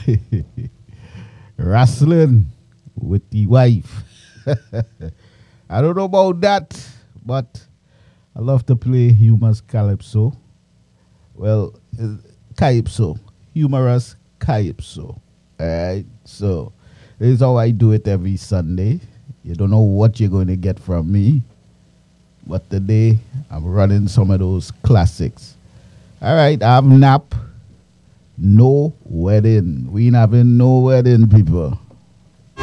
Wrestling with the wife. I don't know about that, but I love to play humorous calypso. Well, calypso, humorous calypso. All right, so this is how I do it every Sunday. You don't know what you're going to get from me, but today I'm running some of those classics. All right, I have nap, no wedding. We ain't having no wedding, people.